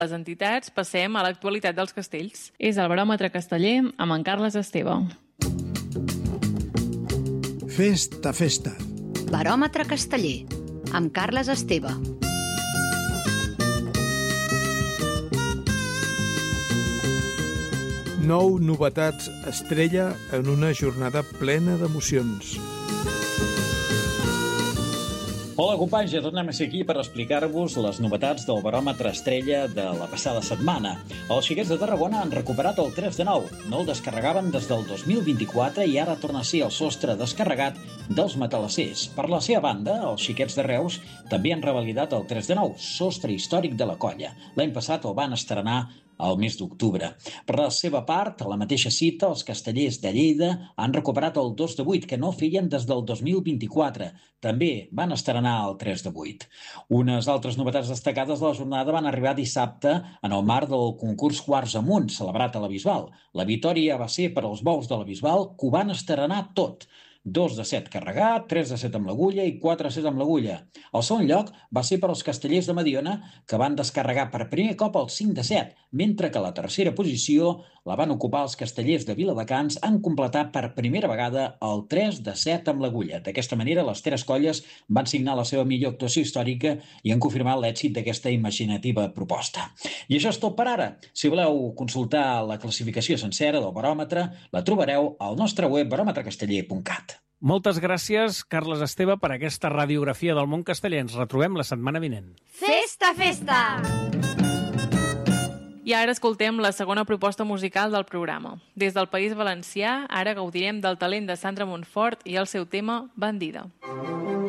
les entitats, passem a l'actualitat dels castells. És el Baròmetre Casteller amb en Carles Esteve. Festa, festa. Baròmetre Casteller amb Carles Esteve. Nou novetats estrella en una jornada plena d'emocions. Hola companys, ja tornem a ser aquí per explicar-vos les novetats del baròmetre estrella de la passada setmana. Els xiquets de Tarragona han recuperat el 3 de 9. No el descarregaven des del 2024 i ara torna a ser el sostre descarregat dels matalassers. Per la seva banda, els xiquets de Reus també han revalidat el 3 de 9, sostre històric de la colla. L'any passat el van estrenar al mes d'octubre. Per la seva part, a la mateixa cita, els castellers de Lleida han recuperat el 2 de 8, que no feien des del 2024. També van estrenar el 3 de 8. Unes altres novetats destacades de la jornada van arribar dissabte en el marc del concurs Quarts Amunt, celebrat a la Bisbal. La victòria va ser per als bous de la Bisbal, que ho van estrenar tot. 2 de 7 carregat, 3 de 7 amb l'agulla i 4 de 7 amb l'agulla. El segon lloc va ser per als castellers de Mediona, que van descarregar per primer cop el 5 de 7, mentre que la tercera posició la van ocupar els castellers de Viladecans en completar per primera vegada el 3 de 7 amb l'agulla. D'aquesta manera, les tres colles van signar la seva millor actuació històrica i han confirmat l'èxit d'aquesta imaginativa proposta. I això és tot per ara. Si voleu consultar la classificació sencera del baròmetre, la trobareu al nostre web baròmetrecasteller.cat. Moltes gràcies, Carles Esteve, per aquesta radiografia del món casteller. Ens retrobem la setmana vinent. Festa, festa! I ara escoltem la segona proposta musical del programa. Des del País Valencià, ara gaudirem del talent de Sandra Montfort i el seu tema Bandida.